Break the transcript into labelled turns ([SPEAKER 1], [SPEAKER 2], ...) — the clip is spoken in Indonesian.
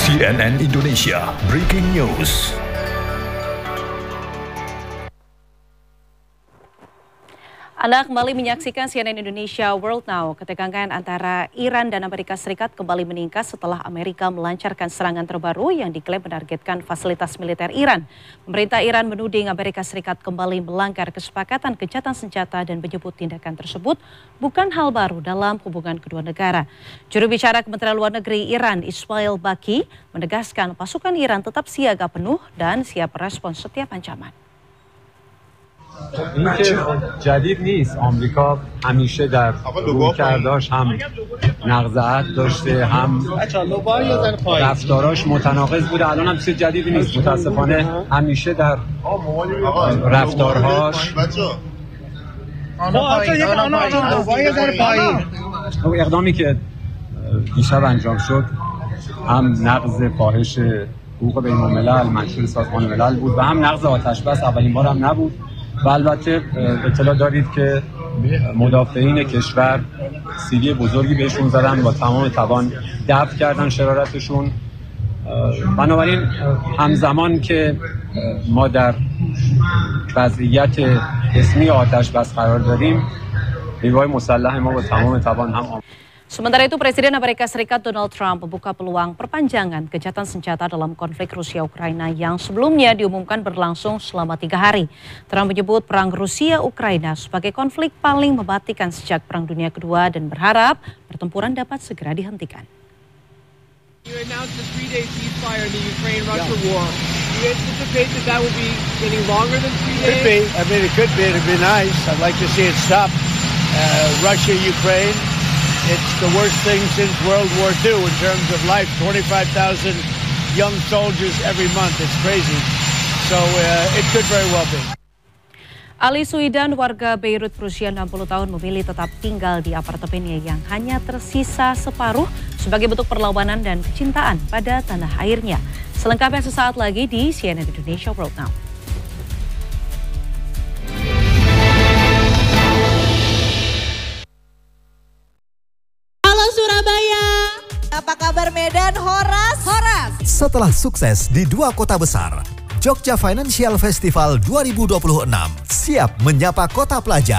[SPEAKER 1] CNN Indonesia Breaking News.
[SPEAKER 2] Anda kembali menyaksikan CNN Indonesia World Now. Ketegangan antara Iran dan Amerika Serikat kembali meningkat setelah Amerika melancarkan serangan terbaru yang diklaim menargetkan fasilitas militer Iran. Pemerintah Iran menuding Amerika Serikat kembali melanggar kesepakatan gencatan senjata dan menyebut tindakan tersebut bukan hal baru dalam hubungan kedua negara. Juru bicara Kementerian Luar Negeri Iran, Ismail Baqi, menegaskan pasukan Iran tetap siaga penuh dan siap merespons setiap ancaman.
[SPEAKER 3] این که جدید نیست. آمریکا همیشه در رویکرداش هم نقض عهد داشته، هم رفتاراش متناقض بوده. الان هم چیز جدیدی نیست. متاسفانه همیشه در رفتارهاش اقدامی که دیشب انجام شد هم نقض فاحش حقوق بین الملل منشور سازمان ملل بود و هم نقض آتش بس. اولین بار هم نبود. و البته اطلاع دارید که مدافعین کشور سیلی بزرگی بهشون زدن، با تمام توان دفع کردن شرارتشون. بنابراین همزمان که ما در وضعیت اسمی آتش بس قرار داریم، نیروهای مسلح ما با تمام توان هم
[SPEAKER 2] Sementara itu, Presiden Amerika Serikat Donald Trump membuka peluang perpanjangan gencatan senjata dalam konflik Rusia-Ukraina yang sebelumnya diumumkan berlangsung selama 3 hari. Trump menyebut perang Rusia-Ukraina sebagai konflik paling mematikan sejak Perang Dunia Kedua dan berharap pertempuran dapat segera dihentikan.
[SPEAKER 4] You announced a 3-day ceasefire in the Ukraine-Russia war. Do you anticipate that will be getting longer than 3 days?
[SPEAKER 5] Could be. I mean, it could be. It'd be nice. I'd like to see it stop. Russia-Ukraine. It's the worst thing since World War II in terms of life. 25,000 young soldiers every month. It's crazy. So it could very well be.
[SPEAKER 2] Ali Suidan, warga Beirut berusia 60 tahun, memilih tetap tinggal di apartemennya yang hanya tersisa separuh sebagai bentuk perlawanan dan kecintaan pada tanah airnya. Selengkapnya sesaat lagi di CNN Indonesia World Now.
[SPEAKER 6] Apa kabar Medan, Horas?
[SPEAKER 7] Setelah sukses di 2 kota besar, Jogja Financial Festival 2026 siap menyapa kota pelajar.